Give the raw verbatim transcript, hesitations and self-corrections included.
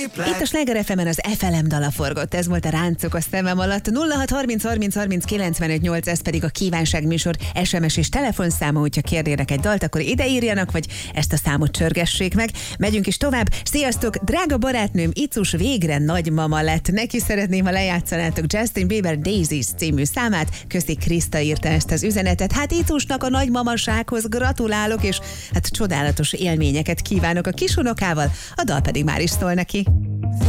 Itt a Sláger ef emen az ef el em dala forgott, ez volt a Ráncok a szemem alatt. nulla hat harminc harminc harminc kilencvenöt nyolc, ez pedig a kívánságműsor es em es és telefonszáma, hogyha kérnének egy dalt, akkor ide írjanak, vagy ezt a számot csörgessék meg. Megyünk is tovább. Sziasztok, drága barátnőm, Icus végre nagymama lett. Neki szeretném, ha lejátszanátok Justin Bieber Daisies című számát. Köszi, Kriszta írta ezt az üzenetet. Hát Icusnak a nagymamasághoz gratulálok, és hát csodálatos élményeket kívánok a kisunokával, a dal pedig már is szól neki.